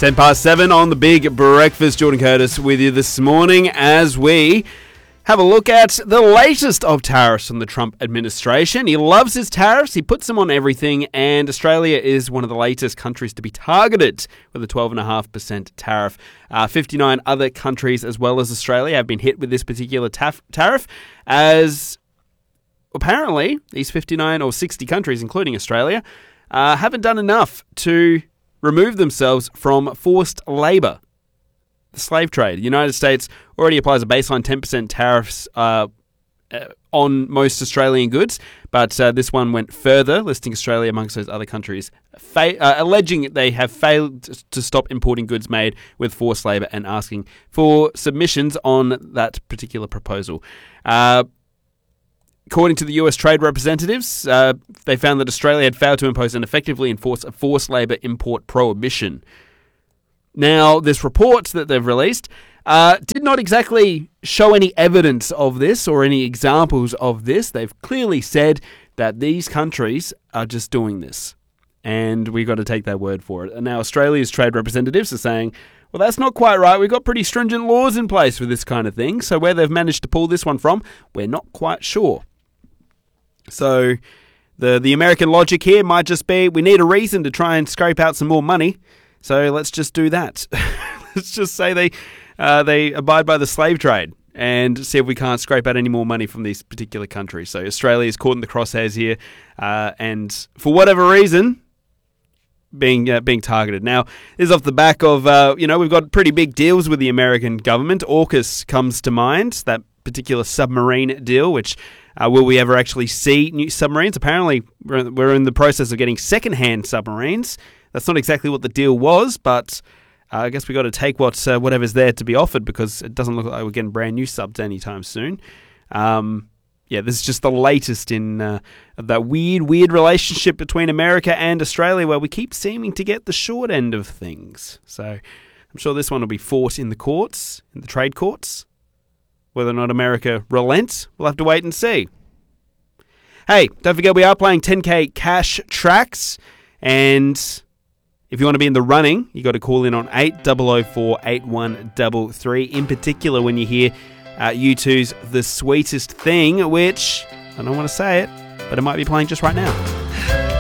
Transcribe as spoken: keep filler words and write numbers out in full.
ten past seven on the Big Breakfast. Jordan Curtis with you this morning as we have a look at the latest of tariffs from the Trump administration. He loves his tariffs. He puts them on everything. And Australia is one of the latest countries to be targeted with a twelve point five percent tariff. Uh, fifty-nine other countries as well as Australia have been hit with this particular taf- tariff as apparently these fifty-nine or sixty countries, including Australia, uh, haven't done enough to remove themselves from forced labour, the slave trade. The United States already applies a baseline ten percent tariffs uh, uh, on most Australian goods, but uh, this one went further, listing Australia amongst those other countries, fa- uh, alleging they have failed to stop importing goods made with forced labour and asking for submissions on that particular proposal. Uh, According to the U S trade representatives, uh, they found that Australia had failed to impose and effectively enforce a forced labour import prohibition. Now, this report that they've released uh, did not exactly show any evidence of this or any examples of this. They've clearly said that these countries are just doing this, and we've got to take their word for it. And now Australia's trade representatives are saying, well, that's not quite right. We've got pretty stringent laws in place for this kind of thing, so where they've managed to pull this one from, we're not quite sure. So the the American logic here might just be, we need a reason to try and scrape out some more money, so let's just do that. Let's just say they uh, they abide by the slave trade and see if we can't scrape out any more money from these particular countries. So Australia is caught in the crosshairs here, uh, and for whatever reason, being uh, being targeted. Now, this is off the back of, uh, you know, we've got pretty big deals with the American government. AUKUS comes to mind, that particular submarine deal, which... Uh, will we ever actually see new submarines? Apparently, we're, we're in the process of getting second-hand submarines. That's not exactly what the deal was, but uh, I guess we got to take what's, uh, whatever's there to be offered, because it doesn't look like we're getting brand new subs anytime soon. Um, yeah, this is just the latest in uh, that weird, weird relationship between America and Australia, where we keep seeming to get the short end of things. So I'm sure this one will be fought in the courts, in the trade courts. Whether or not America relents, we'll have to wait and see. Hey, don't forget we are playing ten K cash tracks, and if you want to be in the running, you got to call in on eight oh oh four, eight one three three. In particular, when you hear uh, U two's The Sweetest Thing, which I don't want to say it, but it might be playing just right now.